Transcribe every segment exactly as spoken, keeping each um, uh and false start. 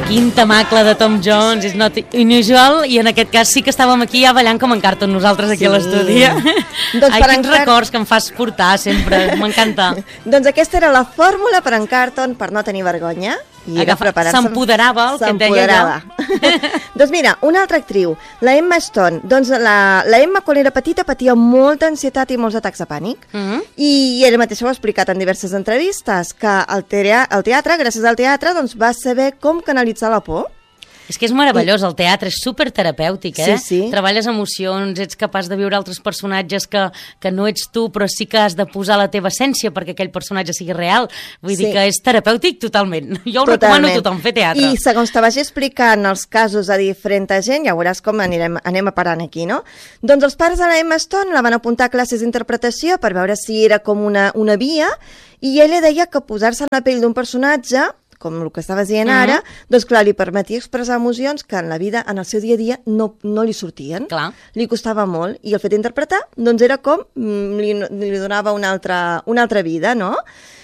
quin temacle de Tom Jones, és not unusual, i en aquest cas sí que estàvem aquí ja ballant com en Carlton nosaltres aquí sí. a l'estudi. Doncs Ai, quins Car... records que em fas portar sempre, m'encanta. Doncs aquesta era la fórmula per en Carlton per no tenir vergonya. S'empoderava, el que et deia allò. Doncs mira, una altra actriu, la Emma Stone. Doncs la, la Emma, quan era petita, patia molta ansietat i molts atacs de pànic. Uh -huh. I ella mateixa ho ha explicat en diverses entrevistes, que el, teatre, el teatre, gràcies al teatre, doncs, va saber com canalitzar la por. És que és meravellós, el teatre és superterapèutic, eh? Sí, sí. Treballes emocions, ets capaç de viure altres personatges que, que no ets tu, però sí que has de posar la teva essència perquè aquell personatge sigui real. Vull sí. dir que és terapèutic totalment. Jo ho Totalment. recomano a tothom, fer teatre. I segons te vagi explicant els casos a diferent gent, ja veuràs com anirem, anem a parant aquí, no? Doncs els pares de la Emma Stone la van apuntar a classes d'interpretació per veure si era com una, una via, i ella deia que posar-se en la pell d'un personatge, com el que estaves dient ara, mm-hmm. doncs clar, li permetia expressar emocions que en la vida, en el seu dia a dia, no, no li sortien. Clar. Li costava molt, i el fet d'interpretar, doncs era com, li, li donava una altra, una altra vida, no?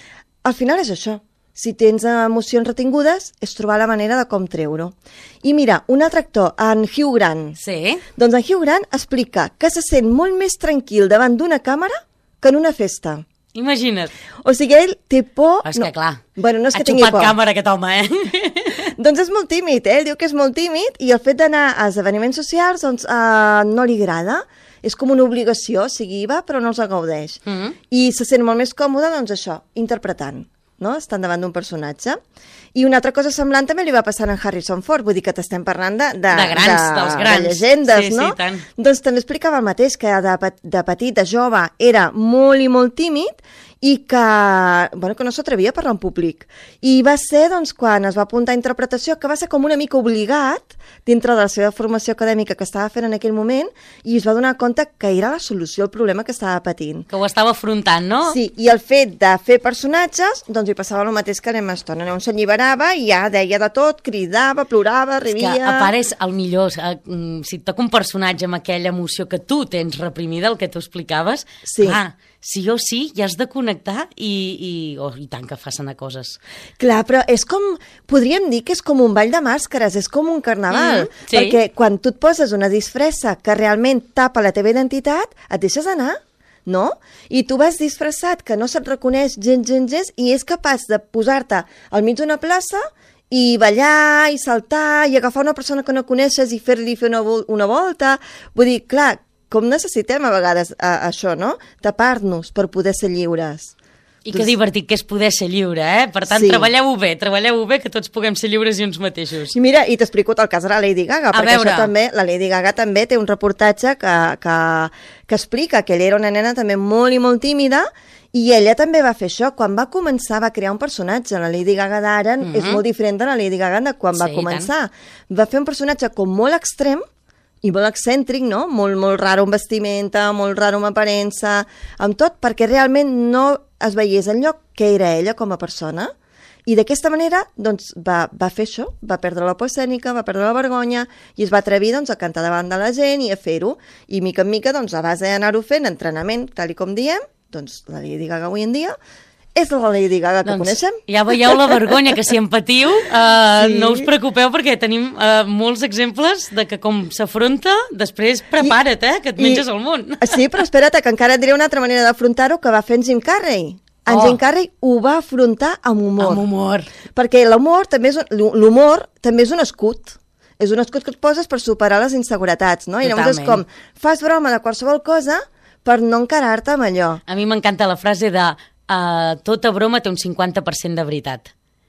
Al final és això. Si tens emocions retingudes, és trobar la manera de com treure-ho. I mira, un altre actor, en Hugh Grant. Sí. Doncs en Hugh Grant explica que se sent molt més tranquil davant d'una càmera que en una festa. Imagina't. O sigui, ell té por... És que, no. clar, bueno, no és ha que tingui por. xupat càmera aquest home, eh? Doncs és molt tímid, eh? Ell diu que és molt tímid i el fet d'anar a esdeveniments socials doncs, uh, no li agrada. És com una obligació, o sigui, va, però no els gaudeix. Mm-hmm. I se sent molt més còmode, doncs això, interpretant, no? Estan davant d'un personatge. I una altra cosa semblant també li va passar a en Harrison Ford, vull dir que t'estem parlant de, de, de grans, de, dels grans. De llegendes, sí, no? Sí, tant. Doncs també explicava el mateix, que de, de petit, de jove, era molt i molt tímid i que, bueno, que no s'atrevia a parlar en públic. I va ser, doncs, quan es va apuntar a interpretació, que va ser com una mica obligat dintre de la seva formació acadèmica que estava fent en aquell moment, i es va donar compte que era la solució al problema que estava patint. Que ho estava afrontant, no? Sí, i el fet de fer personatges, doncs hi passava el mateix que l'Emma Stone. On s'alliberava i ja deia de tot, cridava, plorava, rivia... És que, a part, és el millor. Si et toca un personatge amb aquella emoció que tu tens reprimida, el que tu explicaves, sí. ah, sí o sí, ja has de connectar i, i, oh, i tant que fas anar coses. Clar, però és com, podríem dir que és com un ball de màscares, és com un carnaval, mm, sí. perquè quan tu et poses una disfressa que realment tapa la teva identitat, et deixes anar, no? I tu vas disfressat, que no se't reconeix gens, gens, gens, i és capaç de posar-te al mig d'una plaça i ballar, i saltar, i agafar una persona que no coneixes i fer-li fer una, una volta. Vull dir, clar, com necessitem a vegades a, a això, no? Tapar-nos per poder ser lliures. I que divertit que és poder ser lliure, eh? Per tant, sí. treballeu-ho bé, treballeu-ho bé, que tots puguem ser lliures i uns mateixos. I mira, i t'explico el cas de la Lady Gaga, a perquè veure. això també, la Lady Gaga també té un reportatge que, que, que explica que ella era una nena també molt i molt tímida, i ella també va fer això. Quan va començar, va crear un personatge. La Lady Gaga d'ara mm-hmm. és molt diferent de la Lady Gaga de quan sí, va començar. Tant. Va fer un personatge com molt extrem, i molt excèntric, no? Molt, molt raro amb vestimenta, molt raro amb aparença, amb tot, perquè realment no es veiés enlloc que era ella com a persona. I d'aquesta manera, doncs, va, va fer això, va perdre la por escènica, va perdre la vergonya, i es va atrevir, doncs, a cantar davant de la gent i a fer-ho. I mica en mica, doncs, a base d'anar-ho fent, entrenament, tal i com diem, doncs, la Lady Gaga avui en dia és la Lady Gaga que doncs, coneixem. Ja veieu la vergonya, que si en patiu, uh, sí. no us preocupeu, perquè tenim uh, molts exemples de que com s'afronta, després prepara't, eh, que et menges I, el món. Sí, però espera't, que encara et diré una altra manera d'afrontar-ho que va fer en Jim Carrey. En oh. Jim Carrey ho va afrontar amb humor. Amb humor. Perquè l'humor també és, l'humor també és un escut. És un escut que et poses per superar les inseguretats, no? I llavors és com, fas broma de qualsevol cosa per no encarar-te amb allò. A mi m'encanta la frase de Uh, tota broma té un cinquanta per cent de veritat.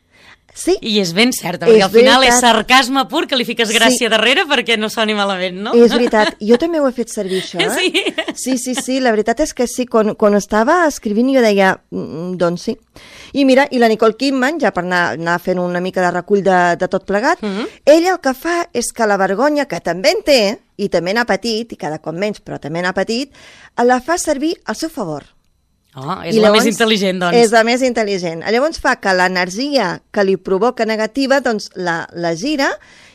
Sí. I és ben certa, perquè és al final veritat. És sarcasme pur, que li fiques gràcia sí. darrere perquè no soni malament, no? És veritat. Jo també ho he fet servir, això, eh? Sí. Sí, sí, sí. La veritat és que sí. Quan, quan estava escrivint jo deia, mm, doncs sí. I mira, i la Nicole Kidman, ja per anar, anar fent una mica de recull de, de tot plegat, mm-hmm. ella el que fa és que la vergonya, que també en té, i també n'ha patit, i cada cop menys, però també n'ha patit, la fa servir al seu favor. Oh, és I la llavors, més intel·ligent, doncs. És la més intel·ligent. Llavors fa que l'energia que li provoca negativa, doncs la, la gira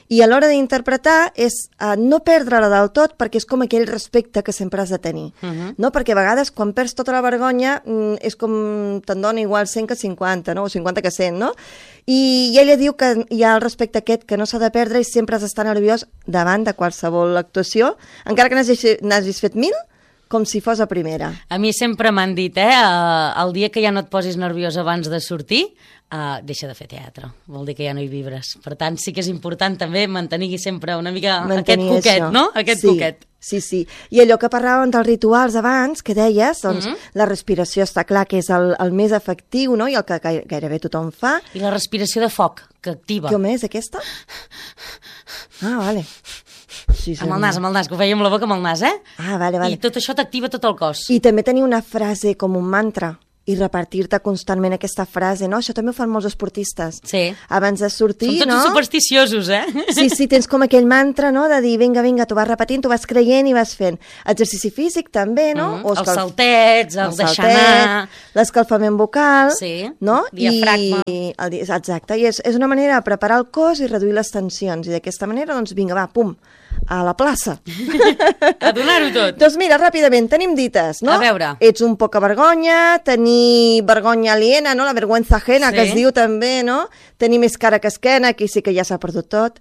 I a l'hora d'interpretar és uh, no perdre-la del tot, perquè és com aquell respecte que sempre has de tenir. Uh -huh. No? Perquè a vegades quan perds tota la vergonya mm, és com te'n dona igual cent que cinquanta, no? O cinquanta que cent, no? I, I ella diu que hi ha el respecte aquest que no s'ha de perdre i sempre has d'estar nerviós davant de qualsevol actuació, encara que n'hagis fet mil, com si fos a primera. A mi sempre m'han dit, eh, el dia que ja no et posis nerviós abans de sortir, uh, deixa de fer teatre, vol dir que ja no hi vibres. Per tant, sí que és important també mantenir sempre una mica mantenir aquest coquet, això. No? Aquest sí, coquet. Sí, sí. I allò que parlàvem dels rituals abans, que deies, doncs mm -hmm. la respiració està clar que és el, el més efectiu, no?, i el que gairebé tothom fa. I la respiració de foc, que activa. Com és, aquesta? Ah, vale. Sí, amb el nas, amb el nas, que ho feia amb la boca amb el nas, eh? Ah, vale, vale. I tot això t'activa tot el cos. I també tenir una frase com un mantra i repartir-te constantment aquesta frase, no? Això també ho fan molts esportistes. Sí. Abans de sortir, no? Són tots no? supersticiosos, eh? Sí, sí, tens com aquell mantra, no?, de dir, vinga, vinga, t'ho vas repetint, t'ho vas creient i vas fent. Exercici físic també, no? Mm, o escalf... Els saltets, el, el deixar anar... L'escalfament vocal, sí. No? Diafragma. I, el, exacte, i és, és una manera de preparar el cos i reduir les tensions. I d'aquesta manera, doncs, vinga, va, pum, a la plaça. A donar-ho tot. Doncs mira, ràpidament, tenim dites, no? A veure. Ets un poca vergonya, tenir vergonya aliena, no? La vergüenza ajena, sí. Que es diu també, no? Tenir més cara que esquena, aquí sí que ja s'ha perdut tot.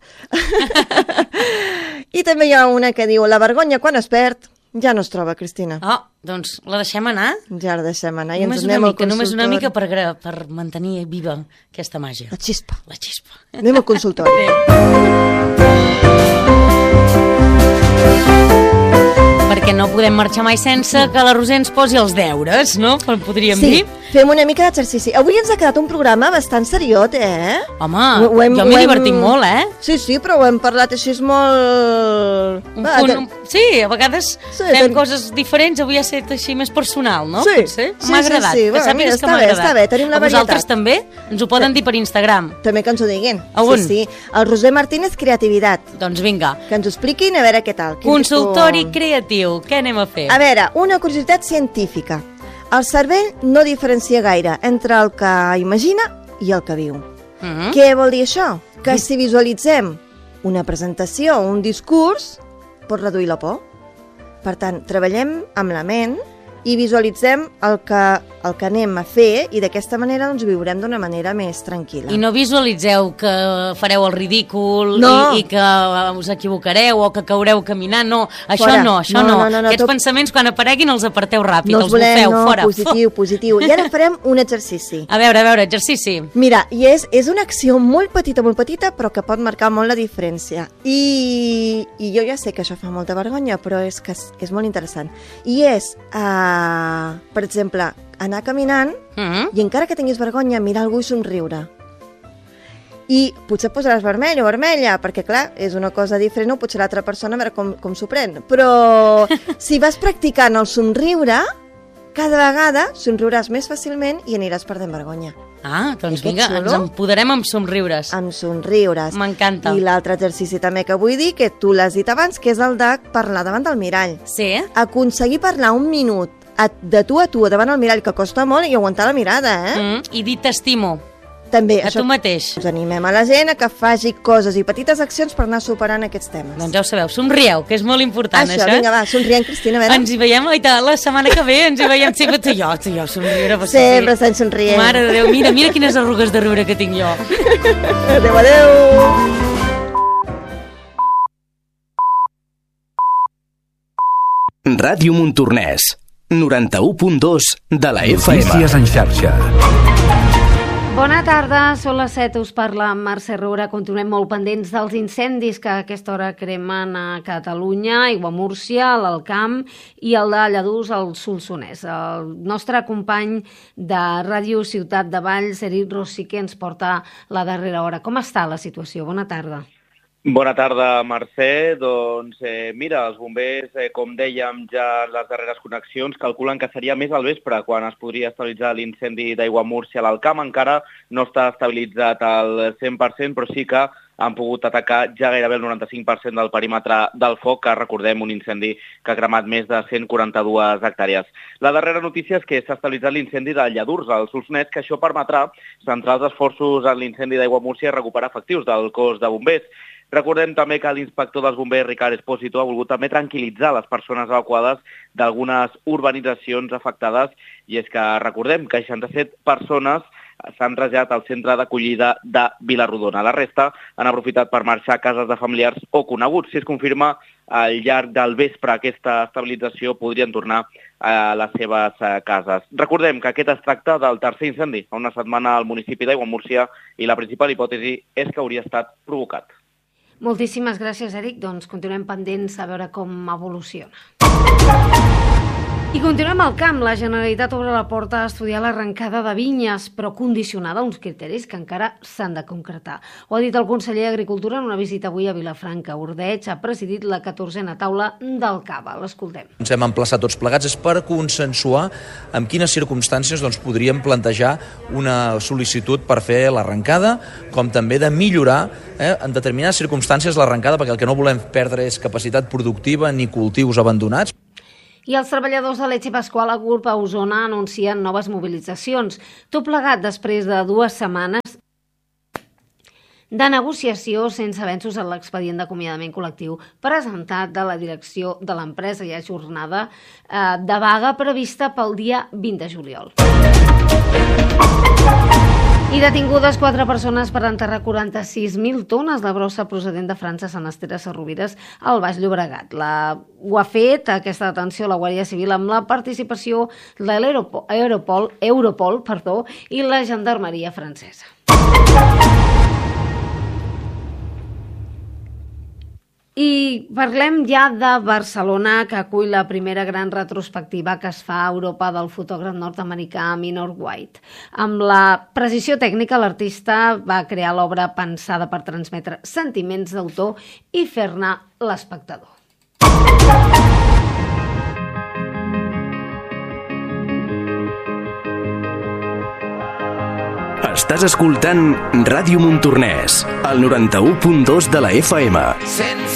I també hi ha una que diu, la vergonya quan es perd ja no es troba, Cristina. Oh, doncs la deixem anar? Ja la deixem anar i només ens anem mica, al consultori. Només una mica per, per mantenir viva aquesta màgia. La xispa. La xispa. Anem al consultori. Perquè no podem marxar mai sense que la Roser ens posi els deures, no? Podríem sí, dir. Fem una mica d'exercici. Avui ens ha quedat un programa bastant seriot, eh? Home, ho hem, jo m'he hem... divertit molt, eh? Sí, sí, però ho hem parlat així és molt... Un Va, punt, un... Sí, a vegades sí, fem ten... coses diferents, avui ha estat així més personal, no? Sí, sí, sí m'ha agradat. Sí, sí. Que sàpigues mira, que m'ha agradat. Està bé, tenim la varietat. A vosaltres també ens ho poden dir per Instagram. També que ens ho diguin. A on? Sí, sí. El Roser Martínez Creativitat. Doncs vinga. Que ens ho expliquin, a veure què tal. Quin Consultori tipus... creatiu, què anem a fer? A veure, una curiositat científica. El cervell no diferencia gaire entre el que imagina i el que viu. Mm-hmm. Què vol dir això? Que si visualitzem una presentació o un discurs, pot reduir la por. Per tant, treballem amb la ment i visualitzem el que, el que anem a fer i d'aquesta manera doncs, viurem d'una manera més tranquil·la. I no visualitzeu que fareu el ridícul no. i, i que us equivocareu o que caureu caminant, no, això fora. no, això no. no. no, no, no Aquests tot... pensaments quan apareguin els aparteu ràpid, no els volem, bufeu, no, fora. positiu, positiu. I ara farem un exercici. A veure, a veure, exercici. Mira, i és, és una acció molt petita, molt petita, però que pot marcar molt la diferència. I, i jo ja sé que això fa molta vergonya, però és que és, és molt interessant. I és... Uh, per exemple, anar caminant mm-hmm. i encara que tinguis vergonya, mirar algú i somriure. I potser et posaràs vermell o vermella, perquè clar, és una cosa diferent, o potser l'altra persona a veure com, com s'ho pren. Però si vas practicant el somriure, cada vegada somriuràs més fàcilment i aniràs perdent vergonya. Ah, doncs vinga, ens empoderem amb somriures. Amb somriures. M'encanta. I l'altre exercici també que vull dir, que tu l'has dit abans, que és el de parlar davant del mirall. Sí. Aconseguir parlar un minut de tu a tu davant el mirall, que costa molt, i aguantar la mirada, eh? Mm, I dir t'estimo. També. A això, tu mateix. Us animem a la gent a que faci coses i petites accions per anar superant aquests temes. Doncs ja ho sabeu, somrieu, que és molt important, això. Això, vinga, va, somrient, Cristina, a veure. Ens hi veiem la, la setmana que ve, ens hi veiem sempre tu i jo, tu i jo, somriure. Sempre estan somrient. Mare de Déu, mira, mira quines arrugues de riure que tinc jo. Adéu, adéu. Ràdio Montornès, noranta-u punt dos de la F M. Notícies en xarxa. Bona tarda, són les set, us parla Mercè Roura. Continuem molt pendents dels incendis que a aquesta hora cremen a Catalunya, Aiguamúrcia, l'Alt Camp i el de Lladurs, al Solsonès. El nostre company de Ràdio Ciutat de Valls, Eric Rosique, ens porta la darrera hora. Com està la situació? Bona tarda. Bona tarda, Mercè. Doncs eh, mira, els bombers, eh, com dèiem ja en les darreres connexions, calculen que seria més al vespre quan es podria estabilitzar l'incendi d'Aiguamúrcia a l'Alt Camp. Encara no està estabilitzat al cent per cent, però sí que han pogut atacar ja gairebé el noranta-cinc per cent del perímetre del foc, que recordem un incendi que ha cremat més de cent quaranta-dues hectàrees. La darrera notícia és que s'ha estabilitzat l'incendi de Lladurs, al Solsonès, que això permetrà centrar els esforços en l'incendi d'Aiguamúrcia i recuperar efectius del cos de bombers. Recordem també que l'inspector dels bombers, Ricard Espósito, ha volgut també tranquil·litzar les persones evacuades d'algunes urbanitzacions afectades, i és que recordem que seixanta-set persones s'han traslladat al centre d'acollida de Vilarrodona. La resta han aprofitat per marxar a cases de familiars o coneguts. Si es confirma, al llarg del vespre aquesta estabilització podrien tornar a les seves cases. Recordem que aquest es tracta del tercer incendi a una setmana al municipi d'Aiguamúrcia i la principal hipòtesi és que hauria estat provocat. Moltíssimes gràcies, Eric. Doncs continuem pendents a veure com evoluciona. I continuem al camp. La Generalitat obre la porta a estudiar l'arrencada de vinyes, però condicionada a uns criteris que encara s'han de concretar. Ho ha dit el conseller d'Agricultura en una visita avui a Vilafranca. Ordeig ha presidit la catorzena taula del Cava. L'escoltem. Ens hem emplaçat tots plegats és per consensuar en quines circumstàncies doncs, podríem plantejar una sol·licitud per fer l'arrencada, com també de millorar eh, en determinades circumstàncies l'arrencada, perquè el que no volem perdre és capacitat productiva ni cultius abandonats. I els treballadors de Leche Pascual a Gurb a Osona anuncien noves mobilitzacions. Tot plegat després de dues setmanes de negociació sense avenços en l'expedient d'acomiadament col·lectiu presentat de la direcció de l'empresa. Hi ha jornada eh, de vaga prevista pel dia vint de juliol. I detingudes quatre persones per enterrar quaranta-sis mil tones de brossa procedent de França a Sant Esteve Sesrovires al Baix Llobregat. La... Ho ha fet aquesta detenció la Guàrdia Civil amb la participació de l'Europol Europol, perdó, i la Gendarmeria francesa. I parlem ja de Barcelona, que acull la primera gran retrospectiva que es fa a Europa del fotògraf nord-americà Minor White. Amb la precisió tècnica, l'artista va crear l'obra pensada per transmetre sentiments d'autor i fer-ne l'espectador. Estàs escoltant Ràdio Montornès, al noranta-u punt dos de la F M.